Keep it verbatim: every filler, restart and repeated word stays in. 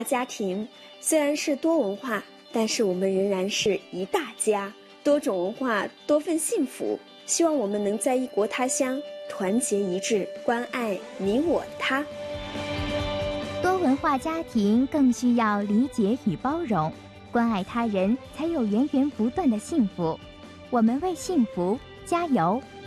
家庭虽然是多文化，但是我们仍然是一大家，多种文化，多份幸福。希望我们能在异国他乡团结一致，关爱你我他。 多文化家庭更需要理解与包容，关爱他人才有源源不断的幸福。我们为幸福加油。